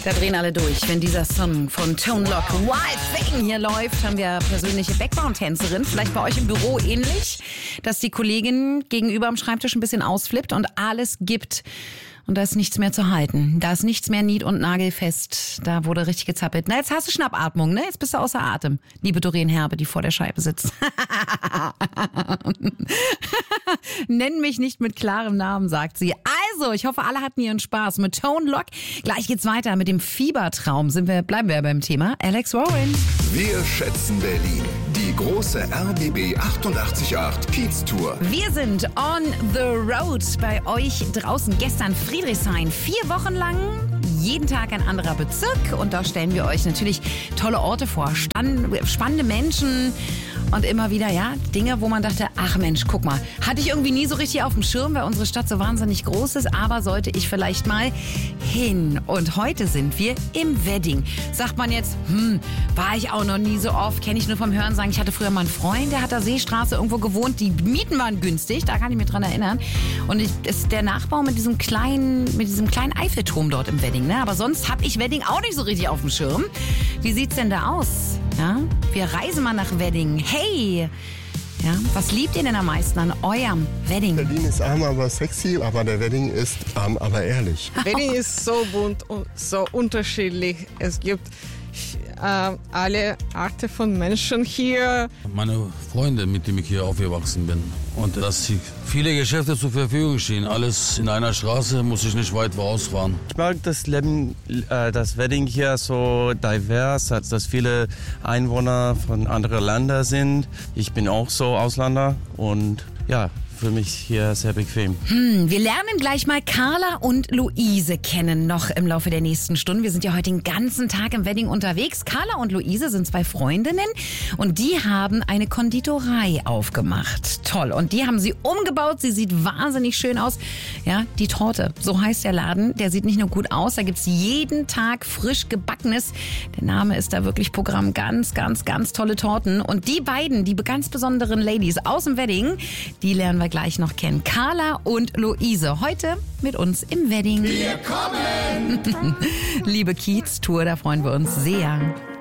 Da drehen alle durch. Wenn dieser Song von Tone Loc, Wild Thing, hier läuft, haben wir persönliche Background-Tänzerin. Vielleicht bei euch im Büro ähnlich, dass die Kollegin gegenüber am Schreibtisch ein bisschen ausflippt und alles gibt. Und da ist nichts mehr zu halten. Da ist nichts mehr nied- und nagelfest. Da wurde richtig gezappelt. Na, jetzt hast du Schnappatmung, ne? Jetzt bist du außer Atem. Liebe Doreen Herbe, die vor der Scheibe sitzt. Nenn mich nicht mit klarem Namen, sagt sie. Also, ich hoffe, alle hatten ihren Spaß mit Tone Loc. Gleich geht's weiter mit dem Fiebertraum. Bleiben wir beim Thema. Alex Warren. Wir schätzen Berlin. Die große RBB 888 Kiez Tour. Wir sind on the road bei euch draußen. Gestern Friedrichshain. 4 Wochen lang. Jeden Tag ein anderer Bezirk. Und da stellen wir euch natürlich tolle Orte vor. Spannende Menschen. Und immer wieder, ja, Dinge, wo man dachte, ach Mensch, guck mal, hatte ich irgendwie nie so richtig auf dem Schirm, weil unsere Stadt so wahnsinnig groß ist, aber sollte ich vielleicht mal hin. Und heute sind wir im Wedding. Sagt man jetzt, war ich auch noch nie so oft, kenne ich nur vom Hörensagen. Ich hatte früher mal einen Freund, der hat da Seestraße irgendwo gewohnt, die Mieten waren günstig, da kann ich mich dran erinnern. Und ist der Nachbau mit diesem kleinen Eiffelturm dort im Wedding, ne? Aber sonst habe ich Wedding auch nicht so richtig auf dem Schirm. Wie sieht's denn da aus? Ja, wir reisen mal nach Wedding. Hey! Ja, was liebt ihr denn am meisten an eurem Wedding? Berlin ist arm, aber sexy, aber der Wedding ist arm, aber ehrlich. Wedding ist so bunt und so unterschiedlich. Es gibt alle Arten von Menschen hier. Meine Freunde, mit denen ich hier aufgewachsen bin. Und dass viele Geschäfte zur Verfügung stehen. Alles in einer Straße, muss ich nicht weit rausfahren. Ich mag das Leben, das Wedding hier so divers, dass viele Einwohner von anderen Ländern sind. Ich bin auch so Ausländer und ja, für mich hier sehr bequem. Wir lernen gleich mal Carla und Luise kennen noch im Laufe der nächsten Stunden. Wir sind ja heute den ganzen Tag im Wedding unterwegs. Carla und Luise sind 2 Freundinnen und die haben eine Konditorei aufgemacht. Toll. Und die haben sie umgebaut. Sie sieht wahnsinnig schön aus. Ja, die Torte. So heißt der Laden. Der sieht nicht nur gut aus. Da gibt's jeden Tag frisch gebackenes. Der Name ist da wirklich Programm. Ganz, ganz, ganz tolle Torten. Und die beiden, die ganz besonderen Ladies aus dem Wedding, die lernen wir gleich noch kennen. Carla und Luise. Heute mit uns im Wedding. Wir kommen! Liebe Kiez Tour, da freuen wir uns sehr.